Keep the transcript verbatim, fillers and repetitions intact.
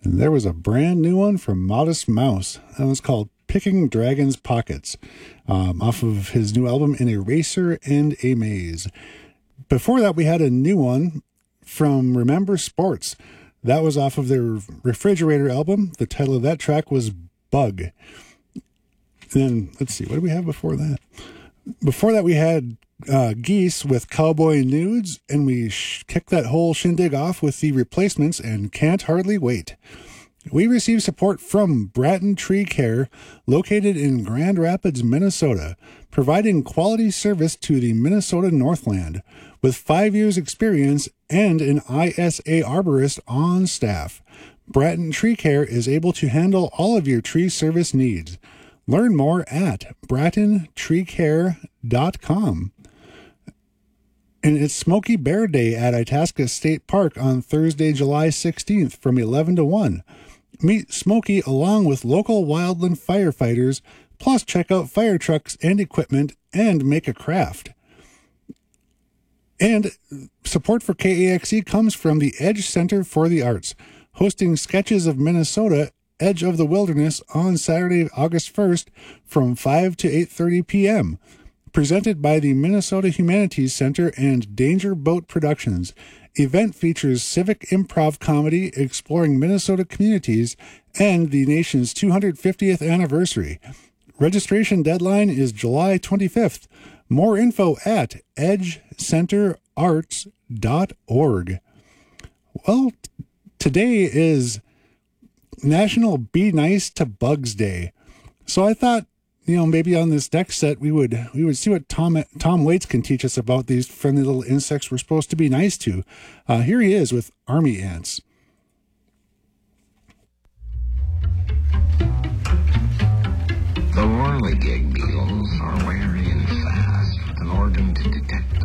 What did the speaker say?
And there was a brand new one from Modest Mouse. That was called Picking Dragon's Pockets, um, off of his new album, An Eraser and a Maze. Before that, we had a new one from Remember Sports. That was off of their Refrigerator album. The title of that track was Bug. Then, let's see, what did we have before that? Before that, we had uh, Geese with Cowboy Nudes, and we sh- kicked that whole shindig off with the Replacements and Can't Hardly Wait. We received support from Bratton Tree Care, located in Grand Rapids, Minnesota, providing quality service to the Minnesota Northland. With five years experience and an I S A arborist on staff, Bratton Tree Care is able to handle all of your tree service needs. Learn more at bratton tree care dot com. And it's Smokey Bear Day at Itasca State Park on Thursday, July sixteenth from eleven to one. Meet Smokey along with local wildland firefighters, plus check out fire trucks and equipment and make a craft. And support for K A X E comes from the Edge Center for the Arts, hosting Sketches of Minnesota, Edge of the Wilderness on Saturday, August first from five to eight thirty p.m. Presented by the Minnesota Humanities Center and Danger Boat Productions. Event features civic improv comedy exploring Minnesota communities and the nation's two hundred fiftieth anniversary. Registration deadline is July twenty-fifth. More info at edge center arts dot org. Well, today is National Be Nice to Bugs Day. So I thought, you know, maybe on this next set we would we would see what Tom Tom Waits can teach us about these friendly little insects we're supposed to be nice to. Uh, here he is with army ants. The whirligig beetles are